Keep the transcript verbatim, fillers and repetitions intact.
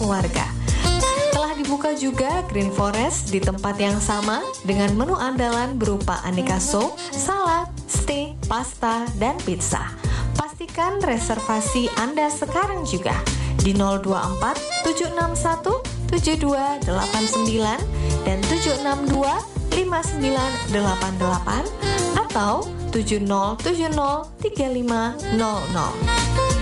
keluarga. Telah dibuka juga Green Forest di tempat yang sama dengan menu andalan berupa aneka sup, salad, steak, pasta, dan pizza. Pastikan reservasi Anda sekarang juga di nol dua empat tujuh enam satu tujuh dua delapan sembilan dan tujuh enam dua lima sembilan delapan delapan atau tujuh nol tujuh nol tiga lima nol nol.